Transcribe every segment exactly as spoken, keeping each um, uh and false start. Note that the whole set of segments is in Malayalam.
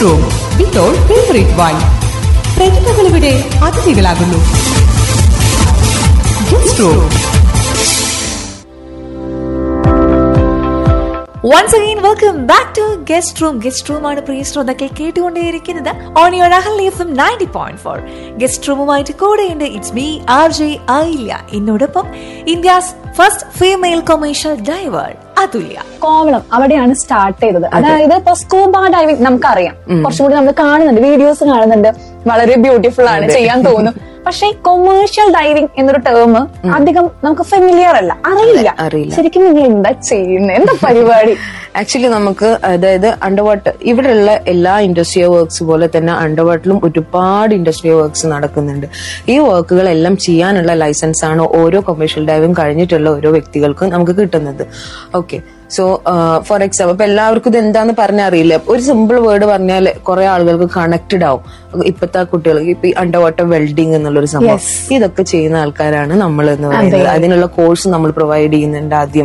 Guest room with your favourite wine. പ്രതിഭകൾ ഇവിടെ അതിഥികളാകുന്നു. Guest room. Once again, welcome back to Guest Room. Guest Room ആണ് പ്രിയ ശ്രോതാക്കൾ കേട്ടുകൊണ്ടേയിരിക്കുന്നത് on your Ahalya F M ninety point four. Guest റൂമുമായിട്ട് കൂടെയുണ്ട് it's me R J Ayilya. എന്നോടൊപ്പം India's first female commercial diver അതുല്യ. കോവളം അവിടെയാണ് സ്റ്റാർട്ട് ചെയ്തത്. അതായത് ഇപ്പൊ സ്കൂബ ഡൈവിംഗ് നമുക്കറിയാം, കുറച്ചുകൂടി നമ്മൾ കാണുന്നുണ്ട്, വീഡിയോസ് കാണുന്നുണ്ട്, വളരെ ബ്യൂട്ടിഫുൾ ആണ്, ചെയ്യാൻ തോന്നും. പക്ഷെ കൊമേഴ്ഷ്യൽ ഡൈവിംഗ് എന്നൊരു ടേം അധികം നമുക്ക് ഫെമിലിയർ അല്ല, അറിയില്ല. ശരിക്കും നിങ്ങൾ എന്താ ചെയ്യുന്നത്, എന്താ പരിപാടി? ആക്ച്വലി നമുക്ക് അതായത് അണ്ടർ വാട്ടർ ഇവിടെയുള്ള എല്ലാ ഇൻഡസ്ട്രിയൽ വർക്ക്സ് പോലെ തന്നെ അണ്ടർ വാട്ടറിലും ഒരുപാട് ഇൻഡസ്ട്രിയൽ വർക്ക്സ് നടക്കുന്നുണ്ട്. ഈ വർക്കുകളെല്ലാം ചെയ്യാനുള്ള ലൈസൻസ് ആണ് ഓരോ കൊമേഴ്ഷ്യൽ ഡൈവിംഗ് കഴിഞ്ഞിട്ടുള്ള ഓരോ വ്യക്തികൾക്കും നമുക്ക് കിട്ടുന്നത്. ഓക്കെ, സോ ഫോർ എക്സാമ്പിൾ ഇപ്പൊ എല്ലാവർക്കും ഇത് എന്താന്ന് പറഞ്ഞാൽ അറിയില്ല. ഒരു സിമ്പിൾ വേർഡ് പറഞ്ഞാൽ കുറെ ആളുകൾക്ക് കണക്റ്റഡ് ആവും. ഇപ്പത്തെ കുട്ടികൾക്ക് ഇപ്പൊ അണ്ടർ വാട്ടർ വെൽഡിംഗ് എന്നുള്ളൊരു സംഭവം, ഇതൊക്കെ ചെയ്യുന്ന ആൾക്കാരാണ് നമ്മൾ എന്ന് പറയുന്നത്. അതിനുള്ള കോഴ്സ് നമ്മൾ പ്രൊവൈഡ് ചെയ്യുന്നുണ്ട്. ആദ്യം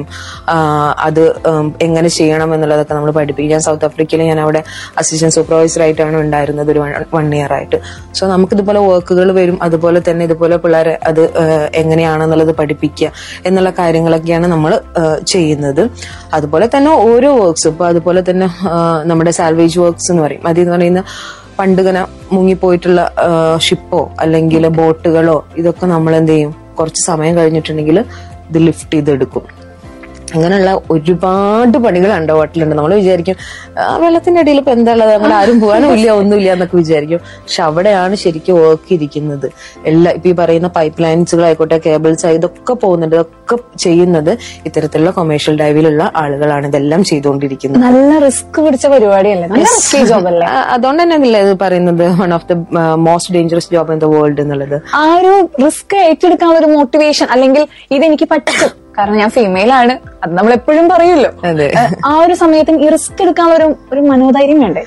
അത് എങ്ങനെ ചെയ്യണം എന്നുള്ളതൊക്കെ നമ്മൾ പഠിപ്പിക്കും. ഞാൻ സൗത്ത് ആഫ്രിക്കയിൽ ഞാൻ അവിടെ അസിസ്റ്റന്റ് സൂപ്പർവൈസർ ആയിട്ടാണ് ഉണ്ടായിരുന്നത് ഒരു വൺ ഇയർ ആയിട്ട്. സോ നമുക്ക് ഇതുപോലെ വർക്കുകൾ വരും. അതുപോലെ തന്നെ ഇതുപോലെ പിള്ളേരെ അത് എങ്ങനെയാണെന്നുള്ളത് പഠിപ്പിക്കുക എന്നുള്ള കാര്യങ്ങളൊക്കെയാണ് നമ്മൾ ചെയ്യുന്നത്. അതുപോലെ തന്നെ ഓരോ വർക്ക്സ് ഇപ്പൊ അതുപോലെ തന്നെ നമ്മുടെ സാൽവേജ് വർക്ക്സ് എന്ന് പറയും. അതെന്ന് പറയുന്ന പണ്ടിങ്ങനെ മുങ്ങിപ്പോയിട്ടുള്ള ഷിപ്പോ അല്ലെങ്കിൽ ബോട്ടുകളോ ഇതൊക്കെ നമ്മൾ എന്ത് ചെയ്യും, കുറച്ച് സമയം കഴിഞ്ഞിട്ടുണ്ടെങ്കിൽ ഇത് ലിഫ്റ്റ് ചെയ്തെടുക്കും. അങ്ങനെയുള്ള ഒരുപാട് പണികൾ അണ്ടർ വാട്ടറിലുണ്ട്. നമ്മൾ വിചാരിക്കും വെള്ളത്തിന്റെ അടിയിൽ ഇപ്പൊ എന്താ ഉള്ളത്, അങ്ങനെ ആരും പോകാനും ഇല്ല ഒന്നുമില്ല എന്നൊക്കെ വിചാരിക്കും. പക്ഷെ അവിടെയാണ് ശരിക്കും വർക്ക് ഇരിക്കുന്നത്. എല്ലാ ഇപ്പൊ ഈ പറയുന്ന പൈപ്പ് ലൈൻസുകളായിക്കോട്ടെ, കേബിൾസ് ഇതൊക്കെ പോകുന്നുണ്ട്. ഇതൊക്കെ ചെയ്യുന്നത് ഇത്തരത്തിലുള്ള കൊമേഴ്ഷ്യൽ ഡൈവിലുള്ള ആളുകളാണ് ഇതെല്ലാം ചെയ്തുകൊണ്ടിരിക്കുന്നത്. നല്ല റിസ്ക് പിടിച്ച പരിപാടിയല്ലേ, അതുകൊണ്ട് തന്നെ അല്ലേ ഇത് പറയുന്നത് one of the most dangerous job in the world എന്നുള്ളത്. ആ ഒരു റിസ്ക് ഏറ്റെടുക്കാനുള്ള ഒരു മോട്ടിവേഷൻ, അല്ലെങ്കിൽ ഇതെനിക്ക് പറ്റും കാരണം ഞാൻ ഫീമെയിൽ ആണ്, അത് നമ്മൾ എപ്പോഴും പറയുമല്ലോ. ആ ഒരു സമയത്ത് ഈ റിസ്ക് എടുക്കാനുള്ള ഒരു ഒരു മനോധൈര്യം വേണ്ടേ?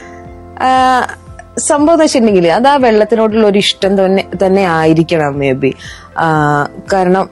സംഭവം എന്ന് വെച്ചിട്ടുണ്ടെങ്കിൽ അത് ആ വെള്ളത്തിനോടുള്ള ഒരു ഇഷ്ടം തന്നെ തന്നെ ആയിരിക്കണം മേ ബി. കാരണം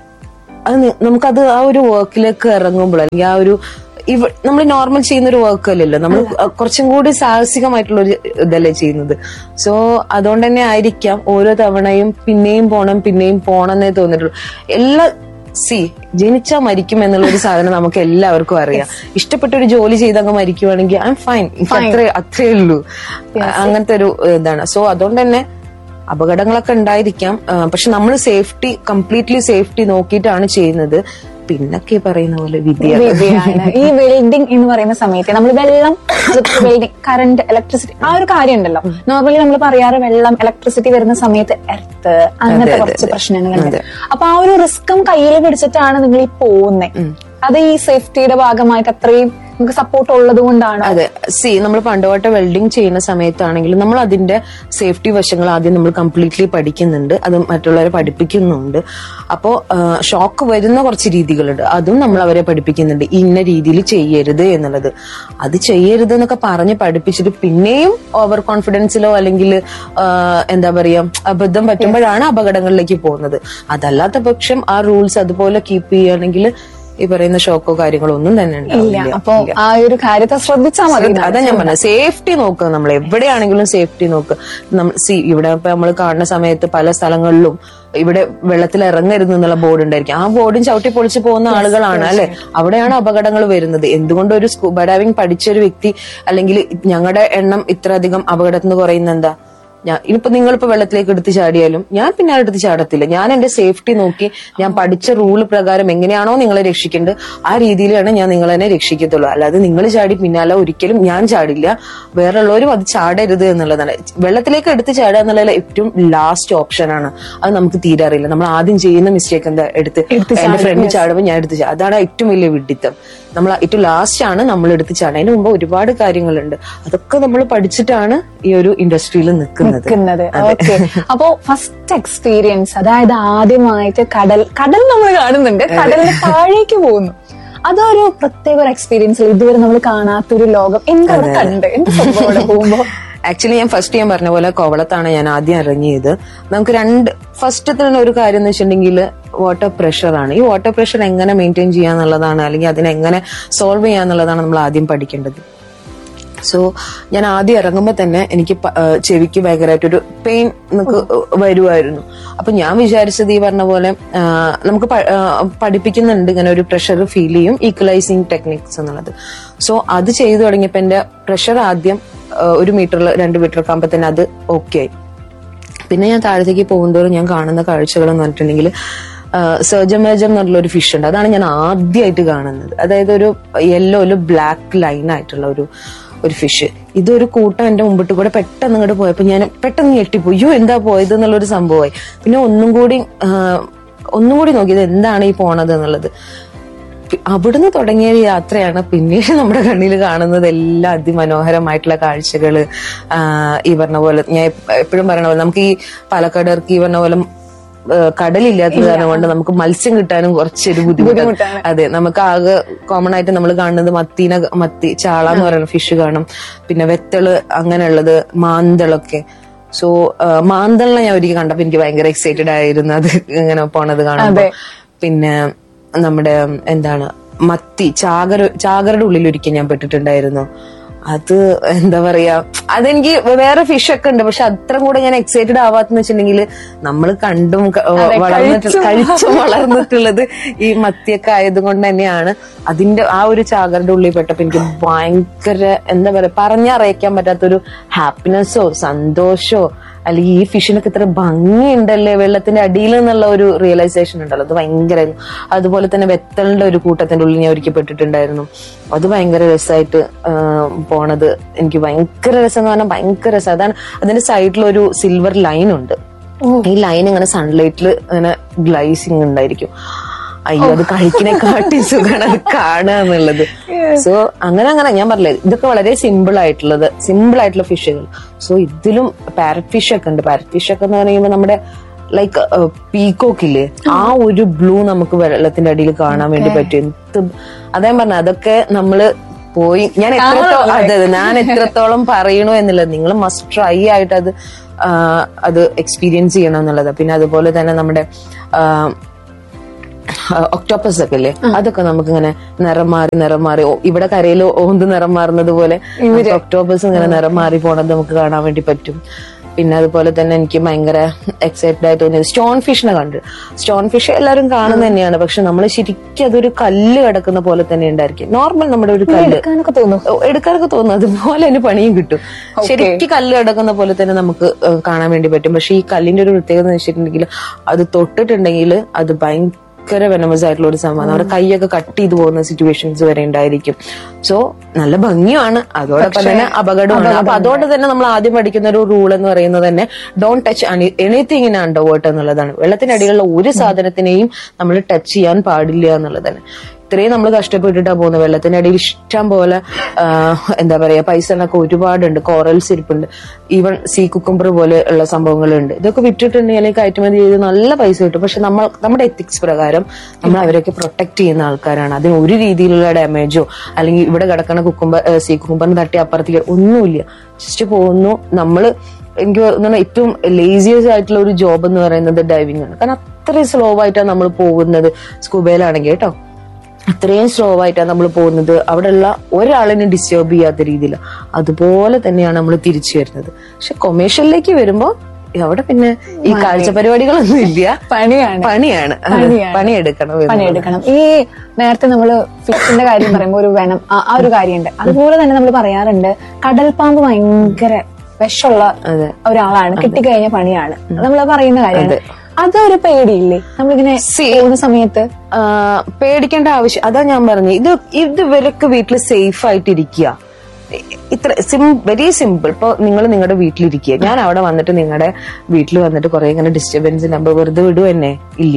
അത് നമുക്കത് ആ ഒരു വർക്കിലേക്ക് ഇറങ്ങുമ്പോൾ അല്ലെങ്കിൽ ആ ഒരു ഇവ നമ്മൾ നോർമൽ ചെയ്യുന്ന ഒരു വർക്ക് അല്ലല്ലോ, നമ്മൾ കുറച്ചും കൂടി സാഹസികമായിട്ടുള്ള ഒരു ഇതല്ലേ ചെയ്യുന്നത്. സോ അതുകൊണ്ട് തന്നെ ആയിരിക്കാം ഓരോ തവണയും പിന്നെയും പോണം പിന്നെയും പോണം എന്നേ തോന്നിയിട്ടുള്ളൂ. എല്ലാ സി ജനിച്ചാ മരിക്കും എന്നുള്ള ഒരു സാധനം നമുക്ക് എല്ലാവർക്കും അറിയാം. ഇഷ്ടപ്പെട്ട ഒരു ജോലി ചെയ്തങ്ങ് മരിക്കുവാണെങ്കിൽ ഐ എം ഫൈൻ, അത്രേ അത്രേ ഉള്ളൂ. അങ്ങനത്തെ ഒരു ഇതാണ്. സോ അതുകൊണ്ട് തന്നെ അപകടങ്ങളൊക്കെ ഉണ്ടായിരിക്കാം. പക്ഷെ നമ്മൾ സേഫ്റ്റി കംപ്ലീറ്റ്ലി സേഫ്റ്റി നോക്കിയിട്ടാണ് ചെയ്യുന്നത്. പിന്നൊക്കെ പറയുന്ന പോലെ വിദ്യയാണ്. ഈ വെൽഡിംഗ് എന്ന് പറയുന്ന സമയത്ത് നമ്മൾ വെള്ളം, വെൽഡിംഗ്, കറണ്ട്, ഇലക്ട്രിസിറ്റി, ആ ഒരു കാര്യം ഉണ്ടല്ലോ. നോർമലി നമ്മൾ പറയാറ് വെള്ളം, ഇലക്ട്രിസിറ്റി വരുന്ന സമയത്ത് എർത്ത്, അങ്ങനത്തെ കുറച്ച് പ്രശ്നങ്ങളുണ്ട്. അപ്പൊ ആ ഒരു റിസ്ക്കും കയ്യിൽ പിടിച്ചിട്ടാണ് നിങ്ങൾ ഈ പോകുന്നത്. അത് ഈ സേഫ്റ്റിയുടെ ഭാഗമായിട്ട് അത്രയും നമുക്ക് സപ്പോർട്ട് ഉള്ളത് കൊണ്ടാണ്. അതെ, സി നമ്മൾ പണ്ടുപാട്ട് വെൽഡിംഗ് ചെയ്യുന്ന സമയത്താണെങ്കിലും നമ്മൾ അതിന്റെ സേഫ്റ്റി വശങ്ങൾ ആദ്യം നമ്മൾ കംപ്ലീറ്റ്ലി പഠിക്കുന്നുണ്ട്. അത് മറ്റുള്ളവരെ പഠിപ്പിക്കുന്നുണ്ട്. അപ്പോ ഷോക്ക് വരുന്ന കുറച്ച് രീതികളുണ്ട്, അതും നമ്മൾ അവരെ പഠിപ്പിക്കുന്നുണ്ട്. ഇന്ന രീതിയിൽ ചെയ്യരുത് എന്നുള്ളത്. അത് ചെയ്യരുത് എന്നൊക്കെ പറഞ്ഞ് പഠിപ്പിച്ചിട്ട് പിന്നെയും ഓവർ കോൺഫിഡൻസിലോ അല്ലെങ്കിൽ എന്താ പറയാ അബദ്ധം പറ്റുമ്പോഴാണ് അപകടങ്ങളിലേക്ക് പോകുന്നത്. അതല്ലാത്ത പക്ഷം ആ റൂൾസ് അതുപോലെ കീപ്പ് ചെയ്യുകയാണെങ്കിൽ ഈ പറയുന്ന ഷോക്കോ കാര്യങ്ങളോ ഒന്നും തന്നെ ഉണ്ടാവില്ല. അപ്പൊ ആ ഒരു കാര്യത്തെ ശ്രദ്ധിച്ചാൽ മതി. അതാ ഞാൻ പറഞ്ഞത്, സേഫ്റ്റി നോക്കുക. നമ്മൾ എവിടെയാണെങ്കിലും സേഫ്റ്റി നോക്കുക. നമ്മൾ സി ഇവിടെ ഇപ്പൊ നമ്മൾ കാണുന്ന സമയത്ത് പല സ്ഥലങ്ങളിലും ഇവിടെ വെള്ളത്തിൽ ഇറങ്ങരുത് എന്നുള്ള ബോർഡ് ഉണ്ടായിരിക്കും. ആ ബോർഡും ചവിട്ടി പൊളിച്ച് പോകുന്ന ആളുകളാണ് അല്ലെ, അവിടെയാണ് അപകടങ്ങൾ വരുന്നത്. എന്തുകൊണ്ട് ഒരു സ്കൂബ ഡൈവിംഗ് പഠിച്ചൊരു വ്യക്തി അല്ലെങ്കിൽ ഞങ്ങളുടെ എണ്ണം ഇത്ര അധികം അപകടത്തിൽ നിന്ന് കുറയുന്ന എന്താ? ഞാൻ ഇനിയിപ്പോ നിങ്ങളിപ്പോ വെള്ളത്തിലേക്ക് എടുത്ത് ചാടിയാലും ഞാൻ പിന്നെ എടുത്ത് ചാടത്തില്ല. ഞാൻ എന്റെ സേഫ്റ്റി നോക്കി ഞാൻ പഠിച്ച റൂള് പ്രകാരം എങ്ങനെയാണോ നിങ്ങളെ രക്ഷിക്കേണ്ടത് ആ രീതിയിലാണ് ഞാൻ നിങ്ങളെന്നെ രക്ഷിക്കത്തുള്ളൂ. അല്ലാതെ നിങ്ങൾ ചാടി പിന്നാലെ ഒരിക്കലും ഞാൻ ചാടില്ല. വേറെയുള്ളവരും അത് ചാടരുത് എന്നുള്ളതാണ്. വെള്ളത്തിലേക്ക് എടുത്ത് ചാടുക എന്നുള്ളത് ഏറ്റവും ലാസ്റ്റ് ഓപ്ഷനാണ്. അത് നമുക്ക് തീരെ അറിയില്ല. നമ്മൾ ആദ്യം ചെയ്യുന്ന മിസ്റ്റേക്ക് എന്താ, എടുത്ത് എന്റെ ഫ്രണ്ട് ചാടുമ്പോൾ ഞാൻ എടുത്ത് ചാടും. അതാണ് ഏറ്റവും വലിയ വിഡ്ഢിത്തം. നമ്മൾ ഏറ്റവും ലാസ്റ്റ് ആണ് നമ്മൾ എടുത്ത് ചാടുക. അതിന് മുമ്പ് ഒരുപാട് കാര്യങ്ങളുണ്ട്. അതൊക്കെ നമ്മൾ പഠിച്ചിട്ടാണ് ഈ ഒരു ഇൻഡസ്ട്രിയിൽ നിൽക്കുന്നത്. അപ്പോ ഫസ്റ്റ് എക്സ്പീരിയൻസ്, അതായത് ആദ്യമായിട്ട് കടൽ കടൽ നമ്മൾ കാണുന്നുണ്ട്, കടലിന് താഴേക്ക് പോകുന്നു, അതൊരു പ്രത്യേക ഒരു എക്സ്പീരിയൻസ്. ഇതുവരെ നമ്മൾ കാണാത്തൊരു ലോകം എന്താ കണ്ട്, എന്ത് സംഭവം പോകുമ്പോ. ആക്ച്വലി ഞാൻ ഫസ്റ്റ് ഞാൻ പറഞ്ഞ പോലെ കോവളത്താണ് ഞാൻ ആദ്യം ഇറങ്ങിയത്. നമുക്ക് രണ്ട് ഫസ്റ്റ് തന്നെ ഒരു കാര്യം എന്ന് വെച്ചിട്ടുണ്ടെങ്കിൽ വാട്ടർ പ്രഷറാണ്. ഈ വാട്ടർ പ്രഷർ എങ്ങനെ മെയിൻറ്റെയിൻ ചെയ്യാന്നുള്ളതാണ്, അല്ലെങ്കിൽ അതിനെ എങ്ങനെ സോൾവ് ചെയ്യാന്നുള്ളതാണ് നമ്മൾ ആദ്യം പഠിക്കേണ്ടത്. സോ ഞാൻ ആദ്യം ഇറങ്ങുമ്പോൾ തന്നെ എനിക്ക് ചെവിക്ക് ഭയങ്കരമായിട്ടൊരു പെയിൻ നമുക്ക് വരുമായിരുന്നു. അപ്പൊ ഞാൻ വിചാരിച്ചത് ഈ പറഞ്ഞ പോലെ നമുക്ക് പഠിപ്പിക്കുന്നുണ്ട് ഇങ്ങനെ ഒരു പ്രഷർ ഫീൽ ചെയ്യും, ഈക്വലൈസിങ് ടെക്നിക്സ് എന്നുള്ളത്. സോ അത് ചെയ്തു തുടങ്ങിയപ്പോ എന്റെ പ്രഷർ ആദ്യം ഒരു മീറ്ററിൽ രണ്ട് മീറ്റർ ഒക്കെ ആകുമ്പോ തന്നെ അത് ഓക്കെ ആയി. പിന്നെ ഞാൻ താഴത്തേക്ക് പോകുന്നതോറും ഞാൻ കാണുന്ന കാഴ്ചകൾ എന്ന് പറഞ്ഞിട്ടുണ്ടെങ്കിൽ സർജൻ മേജർ എന്നുള്ള ഒരു ഫിഷ് ഉണ്ട്. അതാണ് ഞാൻ ആദ്യമായിട്ട് കാണുന്നത്. അതായത് ഒരു യെല്ലോ ഒരു ബ്ലാക്ക് ലൈൻ ആയിട്ടുള്ള ഒരു ഒരു ഫിഷ്. ഇതൊരു കൂട്ടം എന്റെ മുമ്പിട്ട് കൂടെ പെട്ടെന്ന് ഇങ്ങോട്ട് പോയപ്പോ ഞാൻ പെട്ടെന്ന് ഞെട്ടിപ്പോയി, അയ്യോ എന്താ പോയത് എന്നുള്ളൊരു സംഭവമായി. പിന്നെ ഒന്നും കൂടി ഒന്നും കൂടി നോക്കിയത് എന്താണ് ഈ പോണത് എന്നുള്ളത്. അവിടുന്ന് തുടങ്ങിയ യാത്രയാണ് പിന്നീട് നമ്മുടെ കണ്ണിൽ കാണുന്നത് എല്ലാം അതിമനോഹരമായിട്ടുള്ള കാഴ്ചകള്. ഈ പറഞ്ഞ പോലെ ഞാൻ എപ്പോഴും പറയണ പോലെ നമുക്ക് ഈ പാലക്കാടുകാർക്ക് ഈ പറഞ്ഞ പോലെ കടലില്ലാത്തത് കാരണം കൊണ്ട് നമുക്ക് മത്സ്യം കിട്ടാനും കുറച്ചൊരു ബുദ്ധിമുട്ടാണ്. അതെ, നമുക്ക് ആകെ കോമൺ ആയിട്ട് നമ്മൾ കാണുന്നത് മത്തീന മത്തി ചാള എന്ന് പറയുന്ന ഫിഷ് കാണും, പിന്നെ വെത്തള് അങ്ങനെയുള്ളത്, മാന്തളൊക്കെ. സോ മാന്തളിനെ ഞാൻ ഒരിക്കൽ കണ്ടപ്പോ എനിക്ക് ഭയങ്കര എക്സൈറ്റഡ് ആയിരുന്നു അത് ഇങ്ങനെ പോണത് കാണുമ്പോ. പിന്നെ നമ്മുടെ എന്താണ് മത്തി ചാകര ചാകരയുടെ ഉള്ളിൽ ഒരിക്കൽ ഞാൻ പെട്ടിട്ടുണ്ടായിരുന്നു. അത് എന്താ പറയാ, അതെനിക്ക് വേറെ ഫിഷ് ഒക്കെ ഉണ്ട്, പക്ഷെ അത്ര കൂടെ ഞാൻ എക്സൈറ്റഡ് ആവാത്തെന്ന് വെച്ചിട്ടുണ്ടെങ്കിൽ നമ്മൾ കണ്ടും വളർന്നിട്ട് കഴിച്ചും വളർന്നിട്ടുള്ളത് ഈ മത്തിയൊക്കെ ആയതുകൊണ്ട് തന്നെയാണ്. അതിന്റെ ആ ഒരു ചാകരുടെ ഉള്ളിൽ പെട്ടപ്പോ എനിക്ക് ഭയങ്കര എന്താ പറയാ പറഞ്ഞറിയിക്കാൻ പറ്റാത്തൊരു ഹാപ്പിനെസ്സോ സന്തോഷോ, അല്ലെങ്കിൽ ഈ ഫിഷിനൊക്കെ ഇത്ര ഭംഗിയുണ്ടല്ലേ വെള്ളത്തിന്റെ അടിയിൽ എന്നുള്ള ഒരു റിയലൈസേഷൻ ഉണ്ടല്ലോ, അത് ഭയങ്കരമായിരുന്നു. അതുപോലെ തന്നെ വെത്തലിന്റെ ഒരു കൂട്ടത്തിന്റെ ഉള്ളിൽ ഞാൻ ഒരുക്കപ്പെട്ടിട്ടുണ്ടായിരുന്നു. അത് ഭയങ്കര രസമായിട്ട് പോണത് എനിക്ക് ഭയങ്കര രസം എന്ന് പറഞ്ഞാൽ ഭയങ്കര രസം. അതാണ് അതിന്റെ സൈഡിൽ ഒരു സിൽവർ ലൈൻ ഉണ്ട്. ഈ ലൈൻ ഇങ്ങനെ സൺലൈറ്റിൽ ഇങ്ങനെ ഗ്ലൈസിങ് ഉണ്ടായിരിക്കും. അയ്യോ, അത് കഴിക്കിനെക്കാട്ടി സുഖമാണ് അത് കാണുക എന്നുള്ളത്. സോ അങ്ങനെ അങ്ങനെ ഞാൻ പറഞ്ഞില്ലേ, ഇതൊക്കെ വളരെ സിമ്പിൾ ആയിട്ടുള്ളത് സിമ്പിൾ ആയിട്ടുള്ള ഫിഷുകൾ. സോ ഇതിലും പാരറ്റ് ഫിഷ് ഒക്കെ ഉണ്ട്. പാരറ്റ് ഫിഷ് ഒക്കെ എന്ന് പറയുമ്പോൾ നമ്മുടെ ലൈക്ക് പീകോക്ക് ഇല്ലേ, ആ ഒരു ബ്ലൂ നമുക്ക് വെള്ളത്തിന്റെ അടിയിൽ കാണാൻ വേണ്ടി പറ്റും. അതേ പറഞ്ഞ അതൊക്കെ നമ്മള് പോയി ഞാൻ എത്രത്തോളം അതെ ഞാൻ എത്രത്തോളം പറയണോ എന്നുള്ളത് നിങ്ങൾ മസ്റ്റ് ട്രൈ ആയിട്ട് അത് അത് എക്സ്പീരിയൻസ് ചെയ്യണം എന്നുള്ളതാണ്. പിന്നെ അതുപോലെ തന്നെ നമ്മുടെ ഒക്ടോപ്പസ് ഒക്കെ ഇല്ലേ, അതൊക്കെ നമുക്ക് ഇങ്ങനെ നിറം മാറി നിറം മാറി ഇവിടെ കരയിൽ ഓന്ത് നിറം മാറുന്നത് പോലെ ഒക്ടോപ്പസ് ഇങ്ങനെ നിറം മാറി പോണത് നമുക്ക് കാണാൻ വേണ്ടി പറ്റും. പിന്നെ അതുപോലെ തന്നെ എനിക്ക് ഭയങ്കര എക്സൈറ്റഡ് ആയി തോന്നിയത് സ്റ്റോൺ ഫിഷിനെ കണ്ടു. സ്റ്റോൺ ഫിഷ് എല്ലാവരും കാണുന്നത് തന്നെയാണ്, പക്ഷെ നമ്മൾ ശരിക്കും അതൊരു കല്ല് കിടക്കുന്ന പോലെ തന്നെ ഉണ്ടായിരിക്കും. നോർമൽ നമ്മുടെ ഒരു കല്ല് എടുക്കാനൊക്കെ തോന്നും, അതുപോലെ തന്നെ പണിയും കിട്ടും. ശരിക്കും കല്ല് കിടക്കുന്ന പോലെ തന്നെ നമുക്ക് കാണാൻ വേണ്ടി പറ്റും. പക്ഷെ ഈ കല്ലിന്റെ ഒരു പ്രത്യേകത എന്ന് വെച്ചിട്ടുണ്ടെങ്കിൽ അത് തൊട്ടിട്ടുണ്ടെങ്കിൽ അത് ഭയങ്കര ഭയങ്കര വെനമസ് ആയിട്ടുള്ള ഒരു സംഭവം. നമ്മുടെ കൈയൊക്കെ കട്ട് ചെയ്തു പോകുന്ന സിറ്റുവേഷൻസ് വരെ ഉണ്ടായിരിക്കും. സോ നല്ല ഭംഗിയാണ്, അതോടൊപ്പം തന്നെ അപകടമാണ്. അപ്പൊ അതോടെ തന്നെ നമ്മൾ ആദ്യം പഠിക്കുന്ന ഒരു റൂൾ എന്ന് പറയുന്നത് തന്നെ don't touch anything in under water എന്നുള്ളതാണ്. വെള്ളത്തിനടിയിലുള്ള ഒരു സാധനത്തിനെയും നമ്മൾ ടച്ച് ചെയ്യാൻ പാടില്ല എന്നുള്ളതാണ്. ഇത്രയും നമ്മൾ കഷ്ടപ്പെട്ടിട്ടാ പോകുന്നത്. വെള്ളത്തിന്റെ അടിയിൽ ഇഷ്ടം പോലെ എന്താ പറയാ പൈസകളൊക്കെ ഒരുപാടുണ്ട്, കോറൽസ് ഇരിപ്പുണ്ട്, ഈവൻ സീ കുക്കുംബർ പോലെ ഉള്ള സംഭവങ്ങളുണ്ട്. ഇതൊക്കെ വിറ്റിട്ടുണ്ടെങ്കിൽ കയറ്റുമതി ചെയ്ത് നല്ല പൈസ കിട്ടും. പക്ഷെ നമ്മൾ നമ്മുടെ എത്തിക്സ് പ്രകാരം നമ്മൾ അവരൊക്കെ പ്രൊട്ടക്ട് ചെയ്യുന്ന ആൾക്കാരാണ്. അതിന് ഒരു രീതിയിലുള്ള ഡാമേജോ അല്ലെങ്കിൽ ഇവിടെ കിടക്കുന്ന കുക്കുംബർ സീ കുക്കുംബറിന് തട്ടി അപ്പുറത്തേക്ക് ഒന്നുമില്ല, ജസ്റ്റ് പോകുന്നു. നമ്മള് എനിക്ക് തോന്നുന്നു ഏറ്റവും ലേസിയസ് ആയിട്ടുള്ള ഒരു ജോബ് എന്ന് പറയുന്നത് ഡൈവിംഗ് ആണ്. കാരണം അത്രയും സ്ലോ ആയിട്ടാണ് നമ്മൾ പോകുന്നത്. സ്കൂബയിലാണെങ്കിൽ കേട്ടോ അത്രയും സ്ലോ ആയിട്ടാണ് നമ്മൾ പോകുന്നത്. അവിടെയുള്ള ഒരാളിനെ ഡിസ്റ്റർബ് ചെയ്യാത്ത രീതിയിൽ അതുപോലെ തന്നെയാണ് നമ്മൾ തിരിച്ചു വരുന്നത്. പക്ഷെ കൊമേഴ്ഷ്യലിലേക്ക് വരുമ്പോ അവിടെ പിന്നെ ഈ കാഴ്ച പരിപാടികളൊന്നും ഇല്ല, പണിയാണ് പണിയാണ് പണിയെടുക്കണം പണിയെടുക്കണം ഈ നേരത്തെ നമ്മള് ഫിഷിന്റെ കാര്യം പറയുമ്പോ ഒരു വെനം ആ ഒരു കാര്യമുണ്ട്. അതുപോലെ തന്നെ നമ്മൾ പറയാറുണ്ട് കടൽപ്പാമ്പ് ഭയങ്കര വിഷമുള്ള ഒരാളാണ്, കിട്ടിക്കഴിഞ്ഞ പണിയാണ് നമ്മൾ പറയുന്ന കാര്യമാണ്. അതൊരു പേടിയില്ലേ നമ്മളിങ്ങനെ ചെയ്യുന്ന സമയത്ത്? പേടിക്കേണ്ട ആവശ്യം അതാ ഞാൻ പറഞ്ഞു. ഇത് ഇത് ഇവരൊക്കെ വീട്ടിൽ സേഫ് ആയിട്ടിരിക്കുക. ഇത്ര സിം വെരി സിമ്പിൾ. ഇപ്പൊ നിങ്ങൾ നിങ്ങളുടെ വീട്ടിലിരിക്കുക, ഞാൻ അവിടെ വന്നിട്ട് നിങ്ങളുടെ വീട്ടിൽ വന്നിട്ട് കുറെ ഇങ്ങനെ ഡിസ്റ്റർബൻസ് നമ്പർ വെറുതെ വിടുക തന്നെ ഇല്ല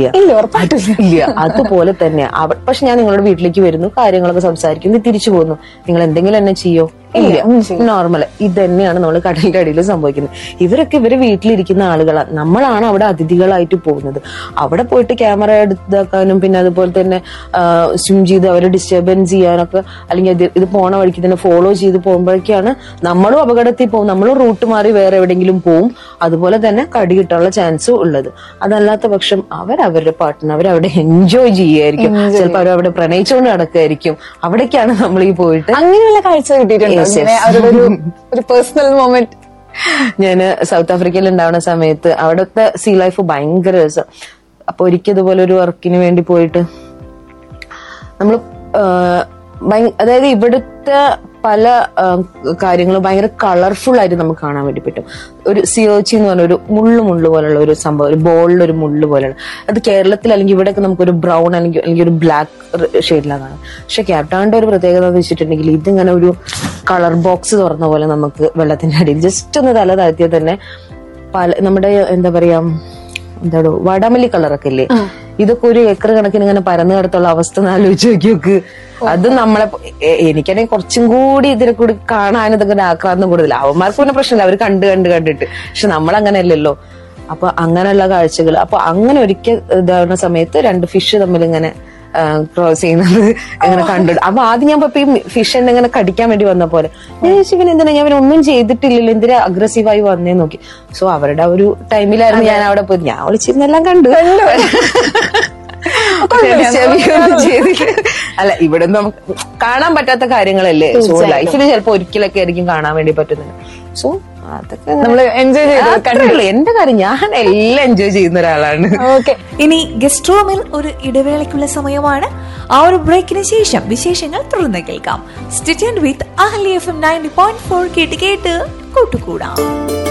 ഇല്ല അതുപോലെ തന്നെയാ. പക്ഷെ ഞാൻ നിങ്ങളുടെ വീട്ടിലേക്ക് വരുന്നു, കാര്യങ്ങളൊക്കെ സംസാരിക്കുന്നു, തിരിച്ചു പോകുന്നു. നിങ്ങൾ എന്തെങ്കിലും എന്നെ ചെയ്യോ? ഇല്ല, നോർമൽ. ഇത് തന്നെയാണ് നമ്മൾ കടലിന്റെ അടിയിൽ സംഭവിക്കുന്നത്. ഇവരൊക്കെ ഇവര് വീട്ടിലിരിക്കുന്ന ആളുകളാണ്, നമ്മളാണ് അവിടെ അതിഥികളായിട്ട് പോകുന്നത്. അവിടെ പോയിട്ട് ക്യാമറ എടുത്താക്കാനും പിന്നെ അതുപോലെ തന്നെ സ്വിം ചെയ്ത് അവരെ ഡിസ്റ്റർബൻസ് ചെയ്യാനൊക്കെ അല്ലെങ്കിൽ ഇത് പോണ വഴിക്ക് തന്നെ ഫോളോ ചെയ്ത് പോകുമ്പോഴേക്കാണ് നമ്മളും അപകടത്തിൽ പോകും, നമ്മളും റൂട്ട് മാറി വേറെ എവിടെയെങ്കിലും പോവും. അതുപോലെ തന്നെ കടി കിട്ടാനുള്ള ചാൻസും ഉള്ളത്. അതല്ലാത്ത പക്ഷം അവരവരുടെ പാട്ടിന് അവരവിടെ എൻജോയ് ചെയ്യായിരിക്കും. ചിലപ്പോൾ അവരവിടെ പ്രണയിച്ചുകൊണ്ട് നടക്കുകയായിരിക്കും. അവിടേക്കാണ് നമ്മൾ ഈ പോയിട്ട് അങ്ങനെയുള്ള കാഴ്ച കിട്ടിയിട്ടുണ്ട്. ഇങ്ങനെ അവരുടെ ഒരു ഒരു പേഴ്സണൽ മൊമെന്റ്? ഞാന് സൗത്ത് ആഫ്രിക്കയിൽ ഉണ്ടാവുന്ന സമയത്ത് അവിടുത്തെ സീ ലൈഫ് ഭയങ്കര രസം. അപ്പൊ ഒരിക്കൽ ഇതുപോലെ ഒരു വർക്കിന് വേണ്ടി പോയിട്ട് നമ്മള് അതായത് ഇവിടുത്തെ പല കാര്യങ്ങളും ഭയങ്കര കളർഫുൾ ആയിട്ട് നമുക്ക് കാണാൻ വേണ്ടി പറ്റും. ഒരു സിയോച്ചി എന്ന് പറഞ്ഞ ഒരു മുള്ളു മുള്ളു പോലുള്ള ഒരു സംഭവം, ഒരു ബോളിലൊരു മുള്ളു പോലെയാണ്. അത് കേരളത്തിൽ അല്ലെങ്കിൽ ഇവിടെയൊക്കെ നമുക്കൊരു ബ്രൗൺ അല്ലെങ്കിൽ അല്ലെങ്കിൽ ഒരു ബ്ലാക്ക് ഷെയ്ഡിലാണ് കാണാം. പക്ഷെ ക്യാപ്റ്റാന്റെ ഒരു പ്രത്യേകത എന്ന് വെച്ചിട്ടുണ്ടെങ്കിൽ ഇതിങ്ങനെ ഒരു കളർ ബോക്സ് തുറന്ന പോലെ നമുക്ക് വെള്ളത്തിന്റെ അടിയിൽ ജസ്റ്റ് ഒന്ന് തല താഴ്ത്തിയാൽ തന്നെ പല നമ്മുടെ എന്താ പറയാ എന്താടോ വടമല്ലി കളറൊക്കെ ഇല്ലേ, ഇതൊക്കെ ഒരു ഏക്കർ കണക്കിന് ഇങ്ങനെ പരന്നു കിടത്തുള്ള അവസ്ഥ ഒന്ന് ആലോചിച്ച് നോക്കി നോക്ക്. അത് നമ്മളെ എനിക്കാണെങ്കിൽ കുറച്ചും കൂടി ഇതിനെ കൂടി കാണാൻ ഇതൊക്കെ ആക്രാന്തം കൂടുതൽ. അവന്മാർക്ക് പിന്നെ പ്രശ്നമില്ല, അവർ കണ്ട് കണ്ട് കണ്ടിട്ട്. പക്ഷെ നമ്മളങ്ങനെ അല്ലല്ലോ. അപ്പൊ അങ്ങനെയുള്ള കാഴ്ചകൾ. അപ്പൊ അങ്ങനെ ഒരിക്കൽ ഇതാവുന്ന സമയത്ത് രണ്ട് ഫിഷ് തമ്മിൽ ഇങ്ങനെ ക്രോസ് ചെയ്യുന്നത് ഇങ്ങനെ കണ്ടു. അപ്പൊ ആദ്യം ഞാൻ ഇപ്പൊ ഈ ഫിഷ് എന്നെ ഇങ്ങനെ കടിക്കാൻ വേണ്ടി വന്ന പോലെ ശിവൻ എന്തിനാ ഞാൻ ഒന്നും ചെയ്തിട്ടില്ലല്ലോ, എന്തിനാ അഗ്രസീവായി വന്നേ നോക്കി. സോ അവരുടെ ഒരു ടൈമിലായിരുന്നു ഞാൻ അവിടെ പോയി. ഞാൻ വിളിച്ചിരുന്നെല്ലാം കണ്ടു ചെയ്തില്ല. അല്ല ഇവിടെ നമുക്ക് കാണാൻ പറ്റാത്ത കാര്യങ്ങളല്ലേ. സോ ലൈഫിൽ ചിലപ്പോ ഒരിക്കലൊക്കെ ആയിരിക്കും കാണാൻ വേണ്ടി പറ്റുന്നത്. സോ അതൊക്കെ നമ്മൾ എൻജോയ് ചെയ്തു. എന്റെ കാര്യം ഞാൻ എല്ലാം എൻജോയ് ചെയ്യുന്ന ഒരാളാണ്. ഓക്കെ, ഇനി ഗസ്റ്റ് റൂമിൽ ഒരു ഇടവേളയ്ക്കുള്ള സമയമാണ്. ആ ഒരു ബ്രേക്കിന് ശേഷം വിശേഷങ്ങൾ തുടർന്ന് കേൾക്കാം. സ്റ്റേ ട്യൂൺഡ് വിത്ത് Ahalya F M ninety point four കേട്ട് കേട്ട് കൂട്ടുകൂടാം.